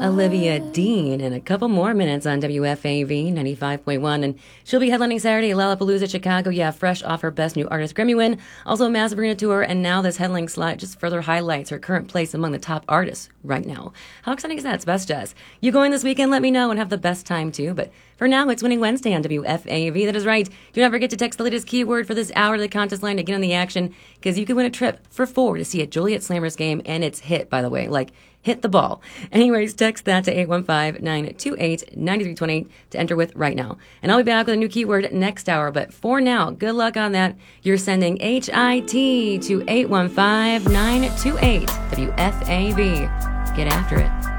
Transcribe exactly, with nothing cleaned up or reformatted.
Olivia Dean in a couple more minutes on W F A V ninety-five point one. And she'll be headlining Saturday at Lollapalooza, Chicago. Yeah, fresh off her Best New Artist Grammy win. Also a massive arena tour. And now this headlining slot just further highlights her current place among the top artists right now. How exciting is that? It's Best Jazz. You going this weekend? Let me know and have the best time too. But for now, it's Winning Wednesday on W F A V. That is right. Do not forget to text the latest keyword for this hour to the contest line to get on the action, because you could win a trip for four to see a Juliet Slammers game, and it's hit, by the way. Like, hit the ball. Anyways, text that to eight one five, nine two eight, nine three two eight to enter with right now. And I'll be back with a new keyword next hour. But for now, good luck on that. You're sending H I T to eight one five, nine two eight W F A V. Get after it.